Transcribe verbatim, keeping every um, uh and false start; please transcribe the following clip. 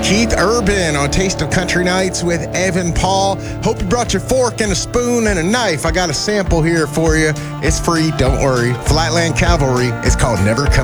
Keith Urban on Taste of Country Nights with Evan Paul. Hope you brought your fork and a spoon and a knife. I got a sample here for you. It's free, don't worry. Flatland Cavalry. It's called Never Come